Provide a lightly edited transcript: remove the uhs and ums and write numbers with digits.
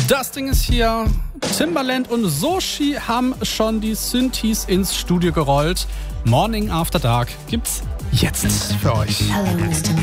Das Ding ist hier. Timbaland und Soshi haben schon die Synthes ins Studio gerollt. Morning After Dark gibt's jetzt für euch. Hello, Mr.